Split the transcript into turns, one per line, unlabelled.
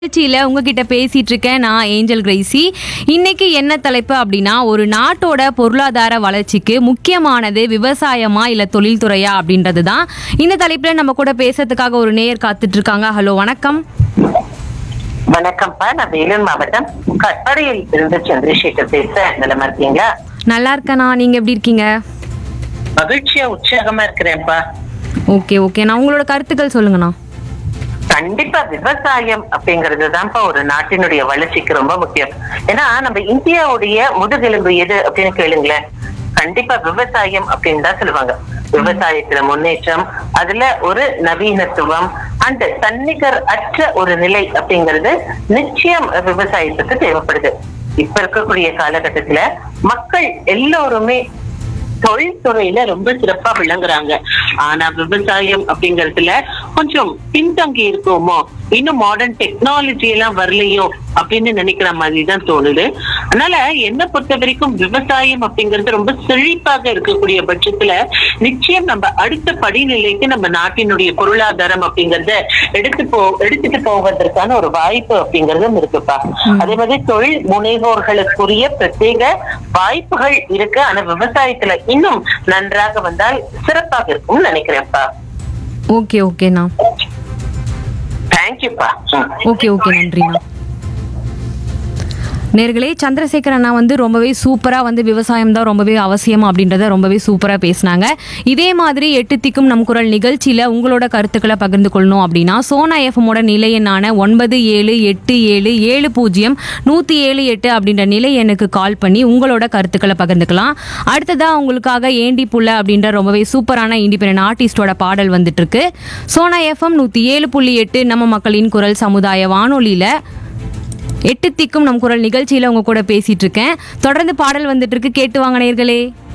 நிகழ்ச்சியில உங்ககிட்ட பேசிட்டு இருக்கேன் நான் ஏஞ்சல் கிரேசி. இன்னைக்கு என்ன தலைப்பு அப்படின்னா, ஒரு நாட்டோட பொருளாதார வளர்ச்சிக்கு முக்கியமானது விவசாயமா இல்ல தொழில்துறையா அப்படின்றது தான். இந்த தலைப்புல நம்ம கூட பேசுறதுக்காக ஒரு நேயர் காத்துட்டு இருக்காங்க. ஹலோ, வணக்கம்.
வணக்கம்ப்பா, நான் வேலூர் மாவட்டம் கட்டடையில் இருந்து சந்திரசேகர் பேசுறேன். நலமா இருக்கீங்களா?
நல்லா இருக்கேண்ணா, நீங்க எப்படி இருக்கீங்க?
மகிழ்ச்சியா உற்சாகமா இருக்கிறேன்ப்பா.
ஓகே ஓகே, நான் உங்களோட கருத்துக்கள் சொல்லுங்கண்ணா.
கண்டிப்பா விவசாயம் அப்படிங்கிறது தான்ப்பா ஒரு நாட்டினுடைய வளர்ச்சிக்கு ரொம்ப முக்கியம். ஏன்னா நம்ம இந்தியாவுடைய முதுகெலும்பு எது அப்படின்னு கேளுங்களேன், கண்டிப்பா விவசாயம் அப்படின்னு தான் சொல்லுவாங்க. விவசாயத்துல முன்னேற்றம், அதுல ஒரு நவீனத்துவம், அந்த தன்னிகர் அற்ற ஒரு நிலை அப்படிங்கிறது நிச்சயம் விவசாயத்துக்கு தேவைப்படுது. இப்ப இருக்கக்கூடிய காலகட்டத்துல மக்கள் எல்லோருமே தொழில்துறையில ரொம்ப சிறப்பா விளங்குறாங்க. ஆனா விவசாயம் அப்படிங்கறதுல கொஞ்சம் பின்தங்கி இருக்கோமோ, இன்னும் மாடர்ன் டெக்னாலஜி எல்லாம் வரலையோ அப்படின்னு நினைக்கிற மாதிரி தான் தோணுது. அதனால என்ன பொறுத்த வரைக்கும் விவசாயம் அப்படிங்கிறது ரொம்ப செழிப்பாக இருக்கக்கூடிய பட்சத்துல நிச்சயம் நம்ம அடுத்த படிநிலைக்கு நம்ம நாட்டினுடைய பொருளாதாரம் அப்படிங்கறத எடுத்துட்டு போவதற்கான ஒரு வாய்ப்பு அப்படிங்கறதும் இருக்குப்பா. அதே மாதிரி தொழில் முனைவோர்களுக்குரிய பிரத்யேக வாய்ப்புகள் இருக்கு. ஆனா விவசாயத்துல இன்னும் நன்றாக வந்தால் சிறப்பாக இருக்கும்னு நினைக்கிறேன்ப்பா.
ஓகே ஓகேண்ணா.
தேங்க்யூப்பா.
ஓகே ஓகே, நன்றிண்ணா. நேர்களே, சந்திரசேகர் அண்ணா ரொம்பவே சூப்பராக விவசாயம் தான் ரொம்பவே அவசியம் அப்படின்றத ரொம்பவே சூப்பராக பேசினாங்க. இதே மாதிரி எட்டு திக்கும் நம் குரல் நிகழ்ச்சியில் உங்களோட கருத்துக்களை பகிர்ந்து கொள்ளணும் அப்படின்னா சோனா எஃப்எம்மோட நிலை எண்ணான 9787700178 அப்படின்ற நிலை எண்ணுக்கு கால் பண்ணி உங்களோட கருத்துக்களை பகிர்ந்துக்கலாம். அடுத்ததாக உங்களுக்காக ஏண்டி புள்ள அப்படின்ற ரொம்பவே சூப்பரான இண்டிபெண்டன்ட் ஆர்டிஸ்டோட பாடல் வந்துட்டு இருக்கு. சோனா எஃப்எம் 107.8 நம்ம மக்களின் குரல் சமுதாய வானொலியில் எட்டு திக்கும் நம் குரல் நிகழ்ச்சியில உங்க கூட பேசிட்டு இருக்கேன். தொடர்ந்து பாடல் வந்துட்டு இருக்கு, கேட்டு வாங்க நேயர்களே.